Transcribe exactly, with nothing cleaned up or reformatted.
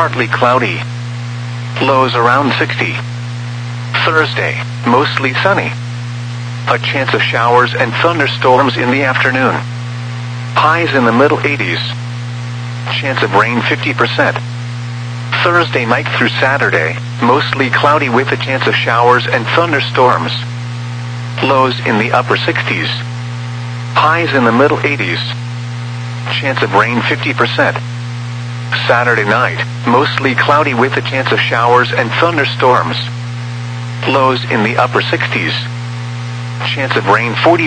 partly cloudy. Lows around sixty. Thursday, mostly sunny. A chance of showers and thunderstorms in the afternoon. Highs in the middle eighties. Chance of rain fifty percent. Thursday night through Saturday, mostly cloudy with a chance of showers and thunderstorms. Lows in the upper sixties. Highs in the middle eighties. Chance of rain fifty percent. Saturday night, mostly cloudy with a chance of showers and thunderstorms. Lows in the upper sixties. Chance of rain forty